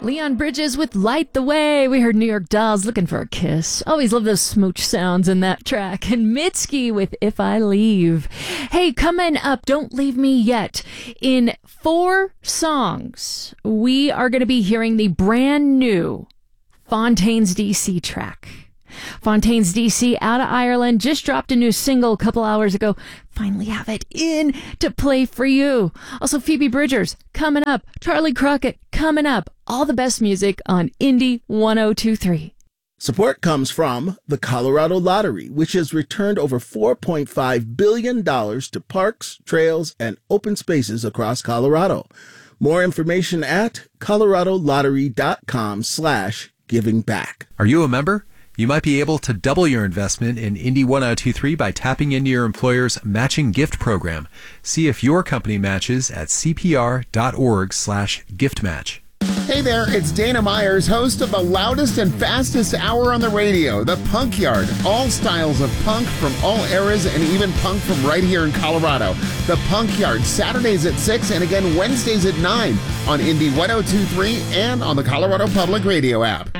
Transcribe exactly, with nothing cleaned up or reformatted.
Leon Bridges with Light the Way. We heard New York Dolls Looking for a Kiss. Always love those smooch sounds in that track. And Mitski with If I Leave. Hey, coming up, Don't Leave Me Yet. In four songs, we are going to be hearing the brand new Fontaines D C track. Fontaines D C out of Ireland just dropped a new single a couple hours ago. Finally have it in to play for you. Also, Phoebe Bridgers coming up. Charlie Crockett coming up. All the best music on Indie one oh two three. Support comes from the Colorado Lottery, which has returned over four point five billion dollars to parks, trails, and open spaces across Colorado. More information at coloradolottery.com slash giving back. Are you a member? You might be able to double your investment in Indie one oh two three by tapping into your employer's matching gift program. See if your company matches at cpr.org slash gift match. Hey there, it's Dana Myers, host of the loudest and fastest hour on the radio, The Punk Yard. All styles of punk from all eras and even punk from right here in Colorado. The Punk Yard, Saturdays at six and again Wednesdays at nine on Indie one oh two three and on the Colorado Public Radio app.